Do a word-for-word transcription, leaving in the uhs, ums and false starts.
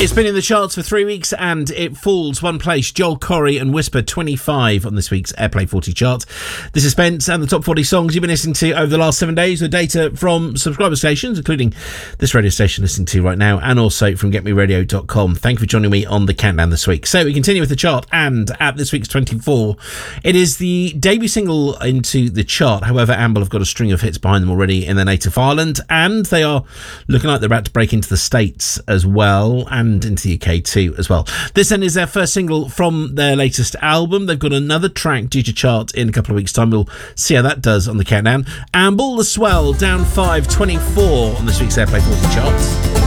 It's been in the charts for three weeks and it falls one place. Joel Corry and Whisper, twenty-five on this week's Airplay forty chart. This is Spence and the top forty songs you've been listening to over the last seven days with data from subscriber stations, including this radio station listening to right now, and also from get me radio dot com. Thank you for joining me on the countdown this week. So we continue with the chart, and at this week's twenty-four, it is the debut single into the chart. However, Amble have got a string of hits behind them already in their native Ireland, and they are looking like they're about to break into the States as well, and into the U K too as well. This then is their first single from their latest album. They've got another track due to chart in a couple of weeks' time. We'll see how that does on the countdown. Amble, The Swell, down five, twenty-four on this week's Airplay forty charts.